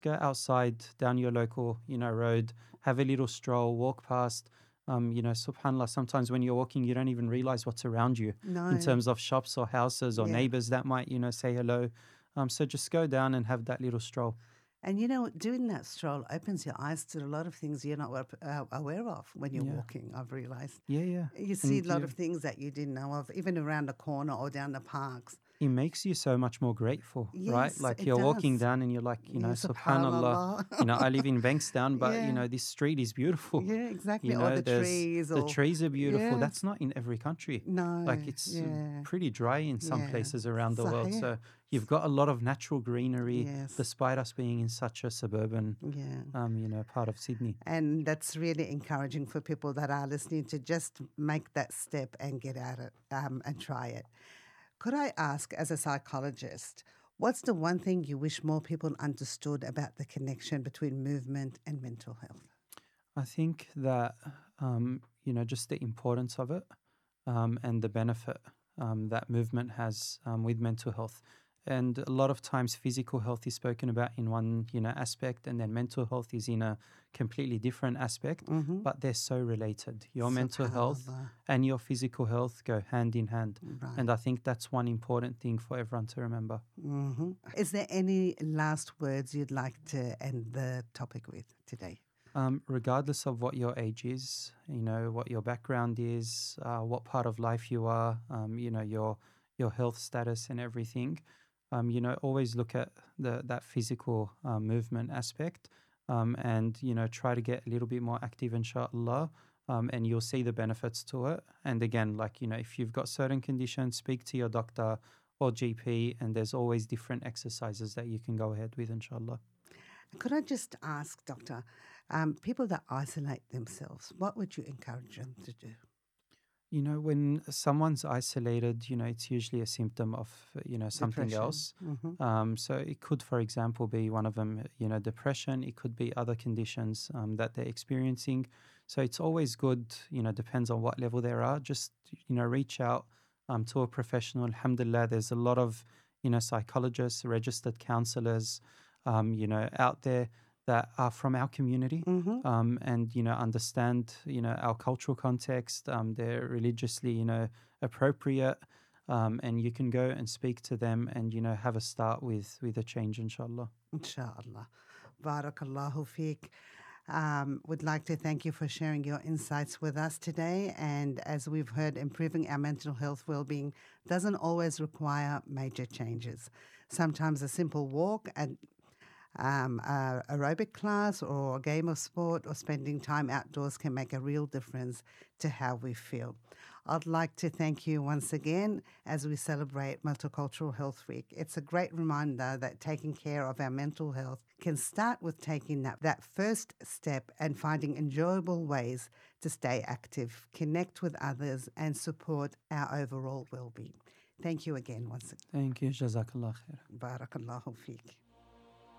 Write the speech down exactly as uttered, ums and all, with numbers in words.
go outside down your local, you know, road, have a little stroll, walk past. Um, you know, subhanAllah, sometimes when you're walking, you don't even realize what's around you in No. terms of shops or houses or Yeah. neighbors that might, you know, say hello. Um, so just go down and have that little stroll. And you know, doing that stroll opens your eyes to a lot of things you're not uh, aware of when you're Yeah. walking, I've realized. Yeah, yeah. You see And a lot yeah, of things that you didn't know of, even around the corner or down the parks. it makes you so much more grateful, right? Yes, Like it you're walking does. down and you're like, you know, Yeah, subhanallah, subhanallah. you know, I live in Bankstown, but you Yeah, know, this street is beautiful. yeah, exactly. You Or know, the there's trees, the or trees are beautiful. yes, That's not in every country. no, Like it's uh, yeah, pretty dry in some yeah. places around the world. Sahih. So you've got a lot of natural greenery Yes, despite us being in such a suburban, yeah. um, you know, part of Sydney. And that's really encouraging for people that are listening to just make that step and get at it um, and try it. Could I ask, as a psychologist, what's the one thing you wish more people understood about the connection between movement and mental health? I think that, um, you know, just the importance of it um, and the benefit um, that movement has um, with mental health. And a lot of times, physical health is spoken about in one, you know, aspect, and then mental health is in a completely different aspect. Mm-hmm. But they're so related. Your mental health Subhanallah. and your physical health go hand in hand. Right. And I think that's one important thing for everyone to remember. Mm-hmm. Is there any last words you'd like to end the topic with today? Um, regardless of what your age is, you know, what your background is, uh, what part of life you are, um, you know, your your health status and everything, um, you know, always look at the that physical uh, movement aspect, um, and you know, try to get a little bit more active, inshallah, um, and you'll see the benefits to it. And again, like you know, if you've got certain conditions, speak to your doctor or G P, and there's always different exercises that you can go ahead with, inshallah. Could I just ask, Doctor, um, people that isolate themselves, what would you encourage them to do? You know, when someone's isolated, you know, it's usually a symptom of, uh, you know, something Depression. else. Mm-hmm. Um, so it could, for example, be one of them, you know, depression. It could be other conditions um, that they're experiencing. So it's always good, you know, depends on what level they are. Just, you know, reach out um, to a professional. Alhamdulillah, there's a lot of, you know, psychologists, registered counselors, um, you know, out there that are from our community Mm-hmm. um, and you know understand you know our cultural context. Um, they're religiously you know appropriate, um, and you can go and speak to them and you know have a start with with a change, inshallah. Inshallah. Barakallahu feek. Um, would like to thank you for sharing your insights with us today. And as we've heard, improving our mental health well-being doesn't always require major changes. Sometimes a simple walk and um, a aerobic class or a game of sport or spending time outdoors can make a real difference to how we feel. I'd like to thank you once again as we celebrate Multicultural Health Week. It's a great reminder that taking care of our mental health can start with taking that, that first step and finding enjoyable ways to stay active, connect with others, and support our overall well-being. Thank you again once again. Thank you. Jazakallah khair. Barakallahu feek.